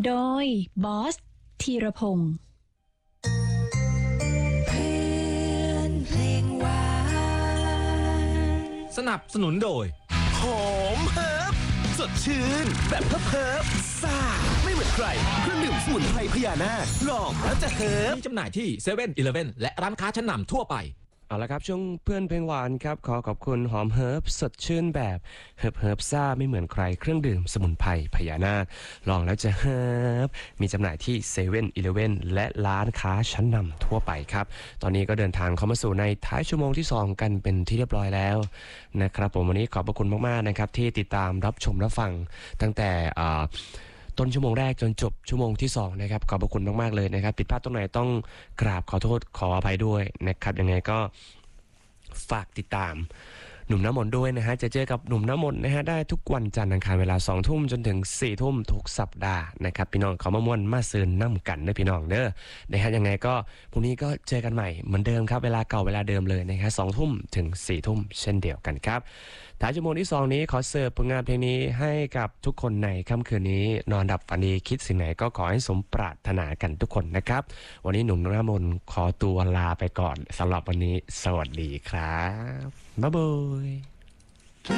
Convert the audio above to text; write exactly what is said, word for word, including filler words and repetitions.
โดยบอสธีรพงศ์สนับสนุนโดยหอมเฮิร์บสดชื่นแบบเฮิร์บเฮิร์บซ่าไม่เหมือนใครเครื่องดื่มสมุนไพรพญานาคลองแล้วจะเฮิร์บมีจำหน่ายที่เซเว่นอีเลฟเว่นและร้านค้าชั้นนำทั่วไปเอาละครับช่วงเพื่อนเพลงหวานครับขอขอบคุณหอมเฮิร์บสดชื่นแบบเฮิร์บเฮิร์บซ่าไม่เหมือนใครเครื่องดื่มสมุนไพรพญานาคลองแล้วจะเฮิร์บมีจำหน่ายที่เซเว่นอีเลฟเว่นและร้านค้าชั้นนำทั่วไปครับตอนนี้ก็เดินทางเข้ามาสู่ในท้ายชั่วโมงที่สองกันเป็นที่เรียบร้อยแล้วนะครับผมวันนี้ขอบพระคุณมากๆนะครับที่ติดตามรับชมรับฟังตั้งแต่ต้นชั่วโมงแรกจนจบชั่วโมงที่สองนะครับขอบพระคุณมากๆเลยนะครับผิดพลาดตรงไหนต้องกราบขอโทษขออภัยด้วยนะครับยังไงก็ฝากติดตามหนุ่มน้ำมนต์ด้วยนะฮะจะเจอกับหนุ่มน้ำมนต์นะฮะได้ทุกวันจันทร์อังคารเวลาสองทุ่มจนถึงสี่ทุ่มทุกสัปดาห์นะครับพี่น้องเขามาม่วนมาซื้อน้ำกันเด้อพี่น้องเด้อนะฮะยังไงก็พรุ่งนี้ก็เจอกันใหม่เหมือนเดิมครับเวลาเก่าเวลาเดิมเลยนะฮะสองทุ่มถึงสี่ทุ่มเช่นเดียวกันครับท้ายชั่วโมงที่สองนี้ขอเสิร์ฟผลงานเพลงนี้ให้กับทุกคนในค่ำคืนนี้นอนดับฝันดีคิดสิ่งไหนก็ขอให้สมปรารถนากันทุกคนนะครับวันนี้หนุ่มน้ำมนต์ขอตัวลาไปก่อนสำหรับวันนี้สวัสดีครับบ๊ายบาย